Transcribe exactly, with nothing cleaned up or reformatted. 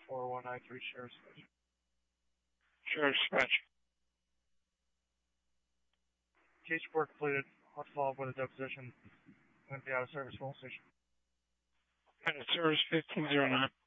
four one nine three Sheriff's Dispatch. Sheriff's Dispatch. Case report completed. Let's follow up with a deposition. I'm going to be out of service. Full station. Out of service fifteen oh nine.